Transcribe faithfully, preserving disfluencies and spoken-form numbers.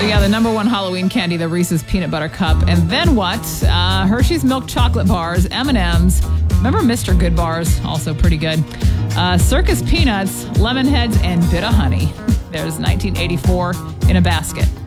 So yeah, the number one Halloween candy, the Reese's Peanut Butter Cup. And then what? Uh, Hershey's Milk Chocolate Bars, M and M's. Remember Mister Good Bars? Also pretty good. Uh, Circus Peanuts, Lemon Heads, and Bit of Honey. There's nineteen eighty-four in a basket.